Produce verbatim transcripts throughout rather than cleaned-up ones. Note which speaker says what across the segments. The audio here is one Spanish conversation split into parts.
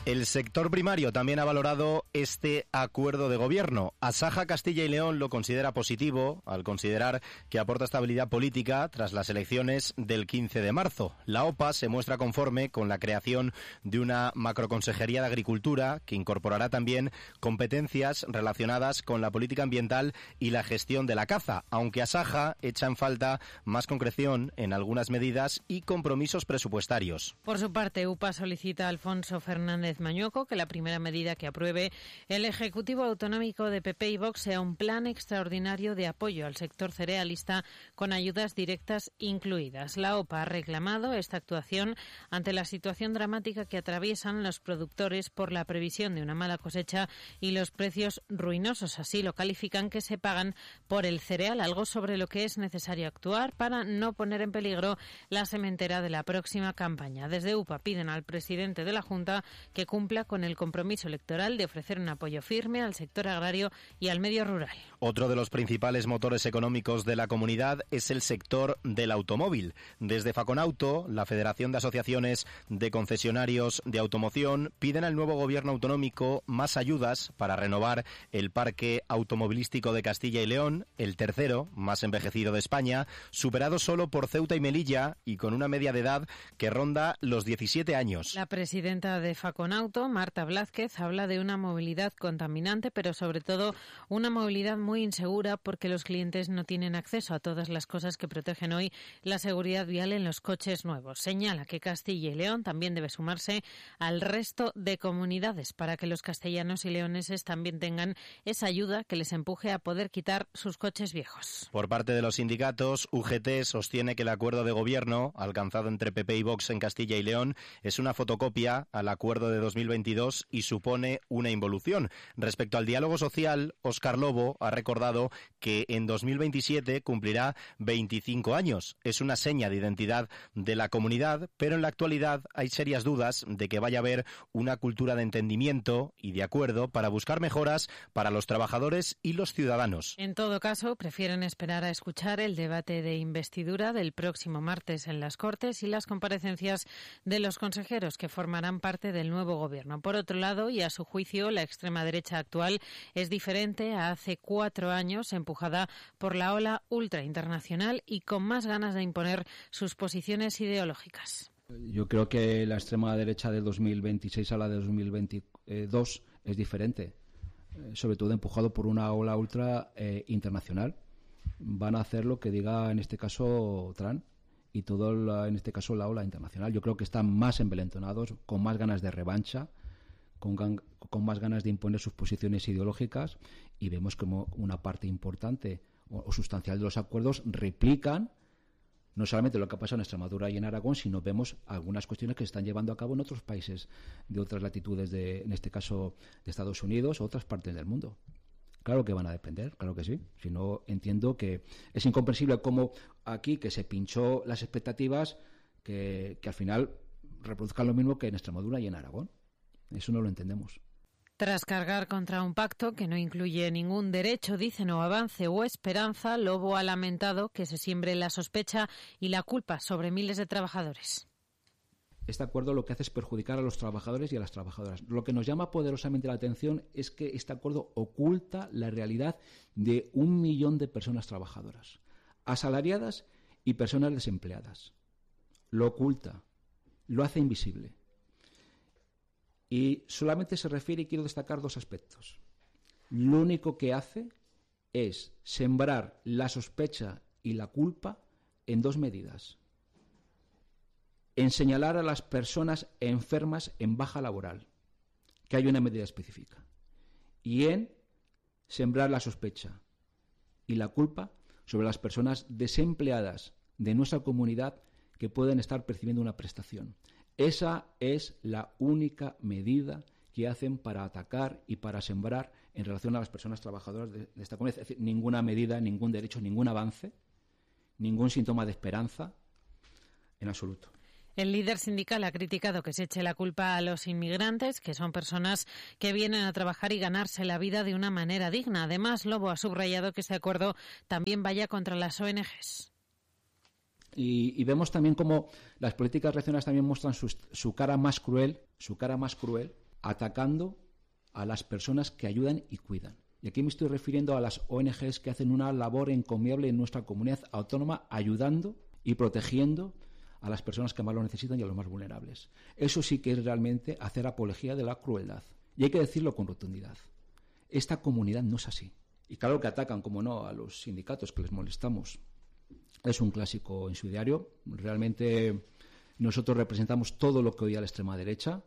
Speaker 1: El sector primario también ha valorado este acuerdo de gobierno. Asaja Castilla y León lo considera positivo al considerar que aporta estabilidad política tras las elecciones del quince de marzo. La OPA se muestra conforme con la creación de una macroconsejería de Agricultura que incorporará también competencias relacionadas con la política ambiental y la gestión de la caza, aunque Asaja echa en falta más concreción en algunas medidas y compromisos presupuestarios.
Speaker 2: Por su parte, U P A solicita a Alfonso Fernández Mañueco que la primera medida que apruebe el Ejecutivo Autonómico de P P y Vox sea un plan extraordinario de apoyo al sector cerealista con ayudas directas incluidas. La OPA ha reclamado esta actuación ante la situación dramática que atraviesan los productores por la previsión de una mala cosecha y los precios ruinosos. Así lo califican que se pagan por el cereal, algo sobre lo que es necesario actuar para no poner en peligro la sementera de la próxima campaña. Desde U P A piden al presidente de la Junta que cumpla con el compromiso electoral de ofrecer un apoyo firme al sector agrario y al medio rural.
Speaker 1: Otro de los principales motores económicos de la comunidad es el sector del automóvil. Desde Faconauto, la Federación de Asociaciones de Concesionarios de Automoción, piden al nuevo gobierno autonómico más ayudas para renovar el parque automovilístico de Castilla y León, el tercero más envejecido de España, superado solo por Ceuta y Melilla y con una media de edad que ronda los diecisiete años.
Speaker 2: La presidenta de Faconauto, Marta Blázquez, habla de una movilidad contaminante, pero sobre todo una movilidad muy insegura porque los clientes no tienen acceso a todas las cosas que protegen hoy la seguridad vial en los coches nuevos. Señala que Castilla y León también debe sumarse al resto de comunidades para que los castellanos y leoneses también tengan esa ayuda que les empuje a poder quitar sus coches viejos.
Speaker 1: Por parte de los sindicatos, U G T sostiene que el acuerdo de gobierno alcanzado entre P P y Vox en Castilla y León es una fotocopia al acuerdo de dos mil veintidós y supone una involución. Respecto al diálogo social, Óscar Lobo ha recordado que en dos mil veintisiete cumplirá veinticinco años. Es una seña de identidad de la comunidad, pero en la actualidad hay serias dudas de que vaya a haber una cultura de entendimiento y de acuerdo para buscar mejoras para los trabajadores y los ciudadanos.
Speaker 2: En todo caso, prefieren esperar a escuchar el debate de investidura del próximo martes en las Cortes y las comparecencias de los consejeros que formarán parte del nuevo gobierno. Por otro lado, y a su juicio, la extrema derecha actual es diferente a hace cuatro años, empujada por la ola ultrainternacional y con más ganas de imponer sus posiciones ideológicas.
Speaker 3: Yo creo que la extrema derecha del dos mil veintiséis a la de dos mil veintidós es diferente, sobre todo empujado por una ola ultra eh, internacional. Van a hacer lo que diga en este caso Trump y todo la, en este caso la ola internacional. Yo creo que están más envalentonados, con más ganas de revancha, con, gan, con más ganas de imponer sus posiciones ideológicas, y vemos como una parte importante o, o sustancial de los acuerdos replican no solamente lo que ha pasado en Extremadura y en Aragón, sino vemos algunas cuestiones que se están llevando a cabo en otros países de otras latitudes, de, en este caso de Estados Unidos o otras partes del mundo. Claro que van a depender, claro que sí. Si no, entiendo que es incomprensible cómo aquí, que se pinchó las expectativas, que, que al final reproduzcan lo mismo que en Extremadura y en Aragón. Eso no lo entendemos.
Speaker 2: Tras cargar contra un pacto que no incluye ningún derecho, dicen, o avance o esperanza, Lobo ha lamentado que se siembre la sospecha y la culpa sobre miles de trabajadores.
Speaker 3: Este acuerdo lo que hace es perjudicar a los trabajadores y a las trabajadoras. Lo que nos llama poderosamente la atención es que este acuerdo oculta la realidad de un millón de personas trabajadoras, asalariadas y personas desempleadas. Lo oculta, lo hace invisible. Y solamente se refiere, y quiero destacar dos aspectos. Lo único que hace es sembrar la sospecha y la culpa en dos medidas. En señalar a las personas enfermas en baja laboral, que hay una medida específica, y en sembrar la sospecha y la culpa sobre las personas desempleadas de nuestra comunidad que pueden estar percibiendo una prestación. Esa es la única medida que hacen para atacar y para sembrar en relación a las personas trabajadoras de, de esta comunidad. Es decir, ninguna medida, ningún derecho, ningún avance, ningún síntoma de esperanza en absoluto.
Speaker 2: El líder sindical ha criticado que se eche la culpa a los inmigrantes, que son personas que vienen a trabajar y ganarse la vida de una manera digna. Además, Lobo ha subrayado que este acuerdo también vaya contra las O N Ges.
Speaker 3: Y, y vemos también cómo las políticas regionales también muestran su, su cara más cruel, su cara más cruel, atacando a las personas que ayudan y cuidan. Y aquí me estoy refiriendo a las O N Ges que hacen una labor encomiable en nuestra comunidad autónoma, ayudando y protegiendo a las personas que más lo necesitan y a los más vulnerables. Eso sí que es realmente hacer apología de la crueldad. Y hay que decirlo con rotundidad. Esta comunidad no es así. Y claro que atacan, como no, a los sindicatos que les molestamos. Es un clásico en su diario. Realmente nosotros representamos todo lo que odia la extrema derecha,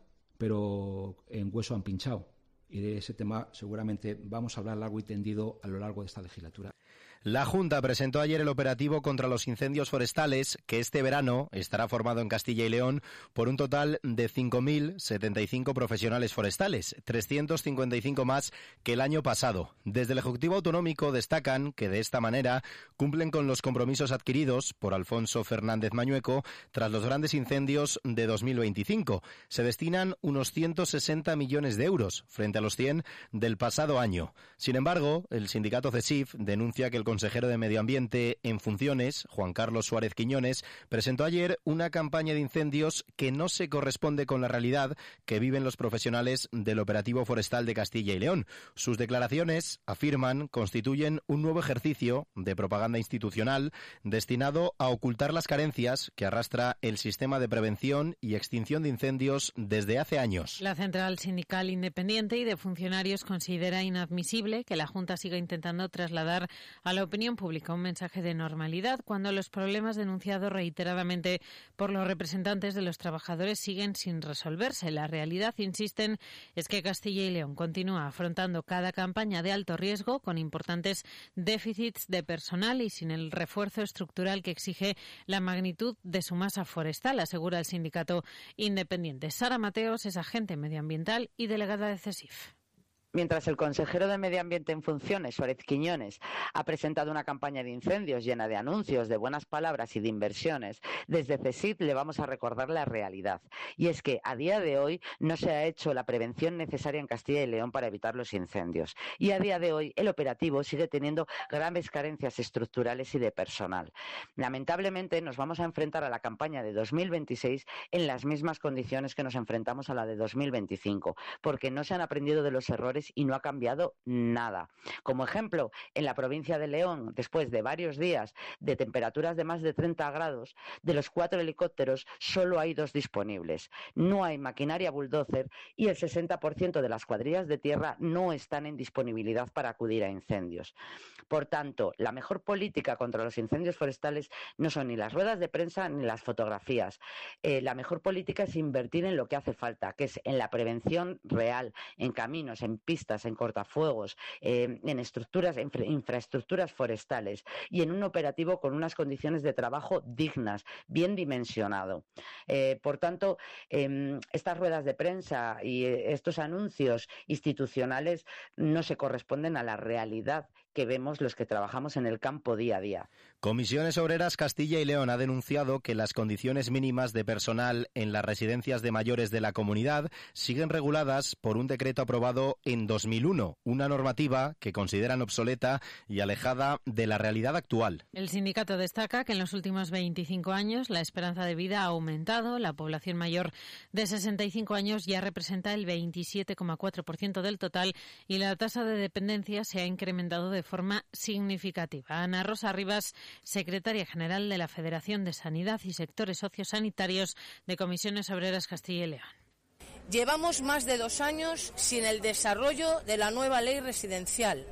Speaker 3: pero en hueso han pinchado. Y de ese tema seguramente vamos a hablar largo y tendido a lo largo de esta legislatura.
Speaker 1: La Junta presentó ayer el operativo contra los incendios forestales, que este verano estará formado en Castilla y León por un total de cinco mil setenta y cinco profesionales forestales, trescientos cincuenta y cinco más que el año pasado. Desde el Ejecutivo Autonómico destacan que de esta manera cumplen con los compromisos adquiridos por Alfonso Fernández Mañueco tras los grandes incendios de dos mil veinticinco. Se destinan unos ciento sesenta millones de euros frente a los cien del pasado año. Sin embargo, el sindicato CESIF denuncia que el consejero de Medio Ambiente en funciones, Juan Carlos Suárez Quiñones, presentó ayer una campaña de incendios que no se corresponde con la realidad que viven los profesionales del operativo forestal de Castilla y León. Sus declaraciones, afirman, constituyen un nuevo ejercicio de propaganda institucional destinado a ocultar las carencias que arrastra el sistema de prevención y extinción de incendios desde hace años.
Speaker 2: La Central Sindical Independiente y de Funcionarios considera inadmisible que la Junta siga intentando trasladar a la opinión pública un mensaje de normalidad cuando los problemas denunciados reiteradamente por los representantes de los trabajadores siguen sin resolverse. La realidad, insisten, es que Castilla y León continúa afrontando cada campaña de alto riesgo con importantes déficits de personal y sin el refuerzo estructural que exige la magnitud de su masa forestal, asegura el sindicato independiente. Sara Mateos es agente medioambiental y delegada de CESIF.
Speaker 4: Mientras el consejero de Medio Ambiente en funciones, Suárez Quiñones, ha presentado una campaña de incendios llena de anuncios, de buenas palabras y de inversiones, desde CESIF le vamos a recordar la realidad. Y es que a día de hoy no se ha hecho la prevención necesaria en Castilla y León para evitar los incendios. Y a día de hoy el operativo sigue teniendo graves carencias estructurales y de personal. Lamentablemente nos vamos a enfrentar a la campaña de dos mil veintiséis en las mismas condiciones que nos enfrentamos a la de dos mil veinticinco, porque no se han aprendido de los errores y no ha cambiado nada. Como ejemplo, en la provincia de León, después de varios días de temperaturas de más de treinta grados, de los cuatro helicópteros solo hay dos disponibles. No hay maquinaria bulldozer y el sesenta por ciento de las cuadrillas de tierra no están en disponibilidad para acudir a incendios. Por tanto, la mejor política contra los incendios forestales no son ni las ruedas de prensa ni las fotografías. Eh, la mejor política es invertir en lo que hace falta, que es en la prevención real, en caminos, en pistas, en cortafuegos, eh, en estructuras, en infraestructuras forestales y en un operativo con unas condiciones de trabajo dignas, bien dimensionado. Eh, por tanto, eh, estas ruedas de prensa y estos anuncios institucionales no se corresponden a la realidad que vemos los que trabajamos en el campo día a día.
Speaker 1: Comisiones Obreras Castilla y León ha denunciado que las condiciones mínimas de personal en las residencias de mayores de la comunidad siguen reguladas por un decreto aprobado en dos mil uno, una normativa que consideran obsoleta y alejada de la realidad actual.
Speaker 2: El sindicato destaca que en los últimos veinticinco años la esperanza de vida ha aumentado, la población mayor de sesenta y cinco años ya representa el veintisiete coma cuatro por ciento del total y la tasa de dependencia se ha incrementado de forma significativa. Ana Rosa Rivas, secretaria general de la Federación de Sanidad y Sectores Sociosanitarios de Comisiones Obreras Castilla y León.
Speaker 5: Llevamos más de dos años sin el desarrollo de la nueva ley residencial.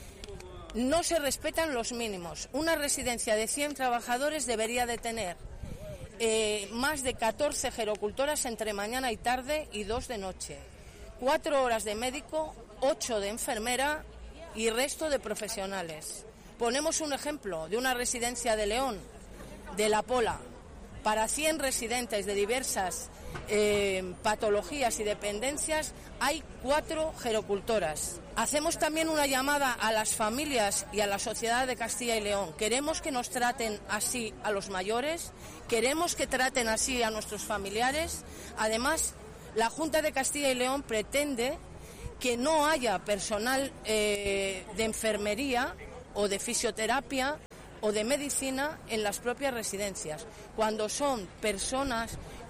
Speaker 5: No se respetan los mínimos. Una residencia de cien trabajadores debería de tener eh, más de catorce gerocultoras entre mañana y tarde y dos de noche, cuatro horas de médico, ocho de enfermera y resto de profesionales. Ponemos un ejemplo de una residencia de León, de La Pola, para cien residentes de diversas eh, patologías y dependencias, hay cuatro gerocultoras. Hacemos también una llamada a las familias y a la sociedad de Castilla y León. Queremos que nos traten así a los mayores, queremos que traten así a nuestros familiares. Además, la Junta de Castilla y León pretende que no haya personal eh, de enfermería o de fisioterapia o de medicina en las propias residencias, cuando son personas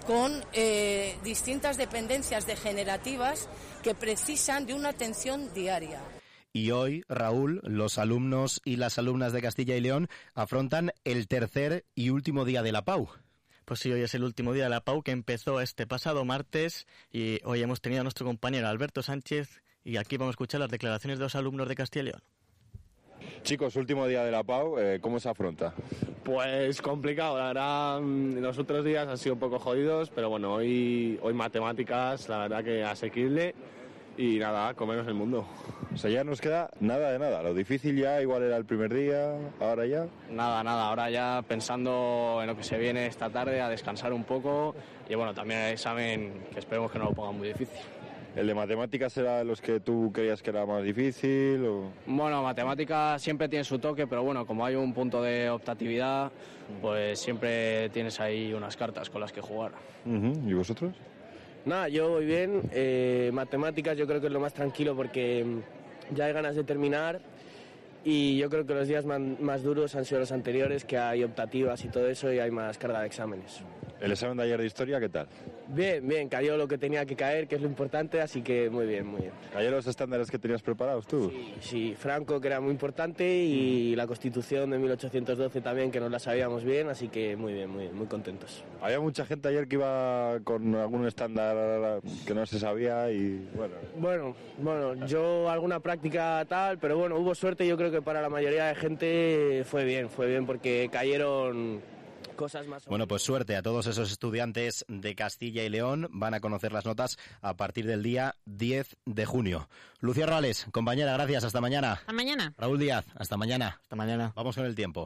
Speaker 5: con eh, distintas dependencias degenerativas que precisan de una atención diaria.
Speaker 1: Y hoy, Raúl, los alumnos y las alumnas de Castilla y León afrontan el tercer y último día de la P A U.
Speaker 6: Pues sí, hoy es el último día de la P A U, que empezó este pasado martes, y hoy hemos tenido a nuestro compañero Alberto Sánchez, y aquí vamos a escuchar las declaraciones de los alumnos de Castilla y León.
Speaker 7: Chicos, último día de la P A U, eh, ¿cómo se afronta?
Speaker 8: Pues complicado, la verdad, los otros días han sido un poco jodidos, pero bueno, hoy, hoy matemáticas, la verdad que asequible, y nada, comernos el mundo.
Speaker 7: O sea, ya nos queda nada de nada, lo difícil ya igual era el primer día, ahora ya...
Speaker 8: Nada, nada, ahora ya pensando en lo que se viene esta tarde, a descansar un poco, y bueno, también el examen, que esperemos que no lo pongan muy difícil.
Speaker 7: ¿El de matemáticas era de los que tú creías que era más difícil? O...
Speaker 8: Bueno, matemáticas siempre tiene su toque, pero bueno, como hay un punto de optatividad, pues siempre tienes ahí unas cartas con las que jugar.
Speaker 7: Uh-huh. ¿Y vosotros?
Speaker 9: Nada, yo voy bien. Eh, matemáticas yo creo que es lo más tranquilo porque ya hay ganas de terminar y yo creo que los días más, más duros han sido los anteriores, que hay optativas y todo eso y hay más carga de exámenes.
Speaker 7: ¿El examen de ayer de historia qué tal?
Speaker 9: Bien, bien, cayó lo que tenía que caer, que es lo importante, así que muy bien, muy bien.
Speaker 7: ¿Cayeron los estándares que tenías preparados tú?
Speaker 9: Sí, sí, Franco, que era muy importante, y la Constitución de mil ochocientos doce también, que nos la sabíamos bien, así que muy bien, muy, muy contentos.
Speaker 7: Había mucha gente ayer que iba con algún estándar que no se sabía y bueno...
Speaker 9: Bueno, bueno, yo alguna práctica tal, pero bueno, hubo suerte, yo creo que para la mayoría de gente fue bien, fue bien porque cayeron... cosas más.
Speaker 1: Bueno, pues suerte a todos esos estudiantes de Castilla y León. Van a conocer las notas a partir del día diez de junio. Lucía Rales, compañera, gracias. Hasta mañana.
Speaker 2: Hasta mañana.
Speaker 1: Raúl Díaz, hasta mañana.
Speaker 6: Hasta mañana.
Speaker 1: Vamos con el tiempo.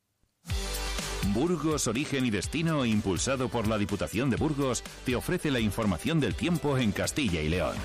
Speaker 10: Burgos, Origen y Destino, impulsado por la Diputación de Burgos, te ofrece la información del tiempo en Castilla y León.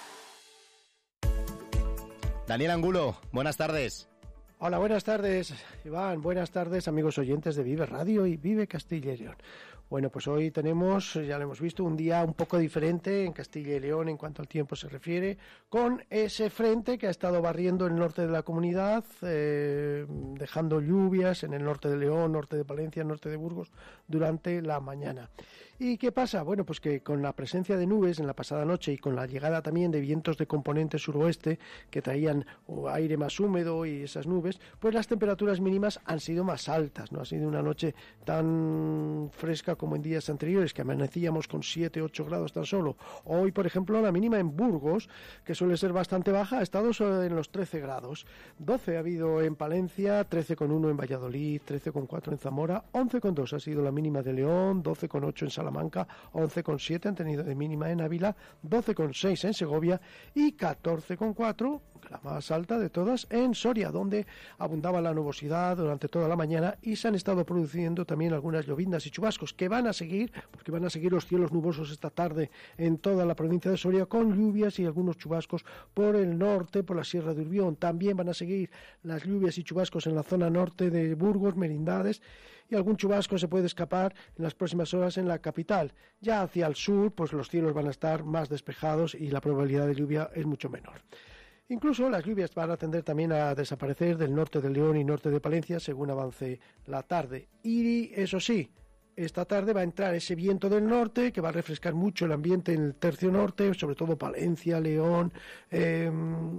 Speaker 1: Daniel Angulo, buenas tardes.
Speaker 11: Hola, buenas tardes, Iván. Buenas tardes, amigos oyentes de Vive Radio y Vive Castilla y León. Bueno, pues hoy tenemos, ya lo hemos visto, un día un poco diferente en Castilla y León en cuanto al tiempo se refiere, con ese frente que ha estado barriendo el norte de la comunidad, eh, dejando lluvias en el norte de León, norte de Palencia, norte de Burgos, durante la mañana. ¿Y qué pasa? Bueno, pues que con la presencia de nubes en la pasada noche y con la llegada también de vientos de componente suroeste que traían aire más húmedo y esas nubes, pues las temperaturas mínimas han sido más altas, no ha sido una noche tan fresca como en días anteriores, que amanecíamos con siete, ocho grados tan solo. Hoy, por ejemplo, la mínima en Burgos, que suele ser bastante baja, ha estado en los trece grados. doce ha habido en Palencia, trece coma uno en Valladolid, trece coma cuatro en Zamora, once coma dos ha sido la mínima de León, doce coma ocho en Salamanca, once coma siete han tenido de mínima en Ávila, doce coma seis en Segovia y catorce coma cuatro, la más alta de todas, en Soria, donde abundaba la nubosidad durante toda la mañana y se han estado produciendo también algunas lloviznas y chubascos que van a seguir, porque van a seguir los cielos nubosos esta tarde en toda la provincia de Soria, con lluvias y algunos chubascos por el norte, por la Sierra de Urbión. También van a seguir las lluvias y chubascos en la zona norte de Burgos, Merindades, y algún chubasco se puede escapar en las próximas horas en la capital. Ya hacia el sur, pues los cielos van a estar más despejados y la probabilidad de lluvia es mucho menor. Incluso las lluvias van a tender también a desaparecer del norte de León y norte de Palencia según avance la tarde. Y eso sí, esta tarde va a entrar ese viento del norte que va a refrescar mucho el ambiente en el tercio norte, sobre todo Palencia, León, eh,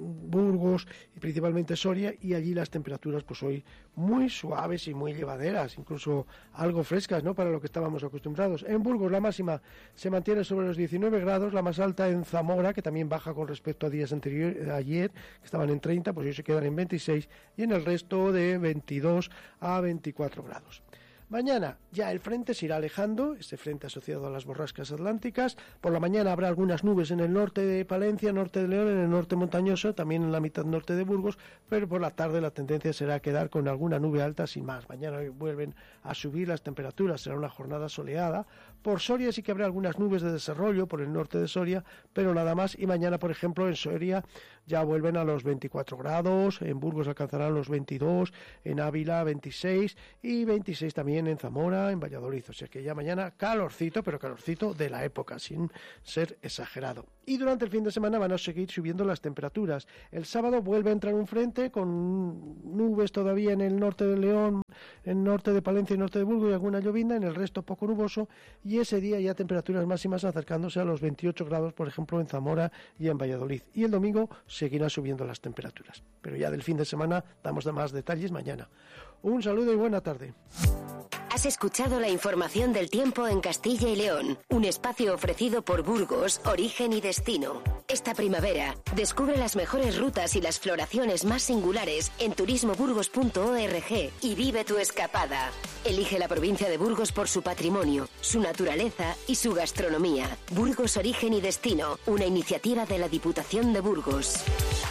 Speaker 11: Burgos y principalmente Soria, y allí las temperaturas pues hoy muy suaves y muy llevaderas, incluso algo frescas, ¿no?, para lo que estábamos acostumbrados. En Burgos la máxima se mantiene sobre los diecinueve grados, la más alta en Zamora, que también baja con respecto a días anteriores, ayer, que estaban en treinta, pues hoy se quedan en veintiséis, y en el resto de veintidós a veinticuatro grados. Mañana ya el frente se irá alejando, este frente asociado a las borrascas atlánticas. Por la mañana habrá algunas nubes en el norte de Palencia, norte de León, en el norte montañoso, también en la mitad norte de Burgos, pero por la tarde la tendencia será a quedar con alguna nube alta sin más. Mañana vuelven a subir las temperaturas, será una jornada soleada. Por Soria sí que habrá algunas nubes de desarrollo por el norte de Soria, pero nada más. Y mañana, por ejemplo, en Soria ya vuelven a los veinticuatro grados, en Burgos alcanzarán los veintidós, en Ávila veintiséis y veintiséis también en Zamora, en Valladolid. O sea que ya mañana calorcito, pero calorcito de la época, sin ser exagerado. Y durante el fin de semana van a seguir subiendo las temperaturas. El sábado vuelve a entrar un frente con nubes todavía en el norte de León, en el norte de Palencia y norte de Burgos y alguna llovizna, en el resto poco nuboso, y ese día ya temperaturas máximas acercándose a los veintiocho grados, por ejemplo, en Zamora y en Valladolid. Y el domingo seguirán subiendo las temperaturas. Pero ya del fin de semana damos más detalles mañana. Un saludo y buena tarde.
Speaker 12: Has escuchado la información del tiempo en Castilla y León, un espacio ofrecido por Burgos, Origen y Destino. Esta primavera, descubre las mejores rutas y las floraciones más singulares en turismo burgos punto org y vive tu escapada. Elige la provincia de Burgos por su patrimonio, su naturaleza y su gastronomía. Burgos, Origen y Destino, una iniciativa de la Diputación de Burgos.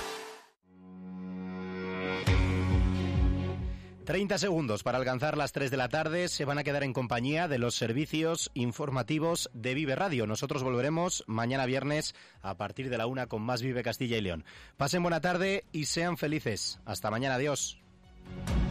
Speaker 1: treinta segundos para alcanzar las tres de la tarde. Se van a quedar en compañía de los servicios informativos de Vive Radio. Nosotros volveremos mañana viernes a partir de la una con más Vive Castilla y León. Pasen buena tarde y sean felices. Hasta mañana. Adiós.